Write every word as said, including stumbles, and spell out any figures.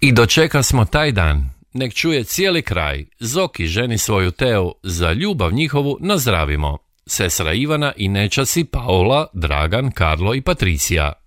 I dočeka smo taj dan. Nek čuje cijeli kraj. Zoki ženi svoju Teu, za ljubav njihovu nazdravimo. Sestra Ivana i nećasi Paola, Dragan, Karlo i Patricija.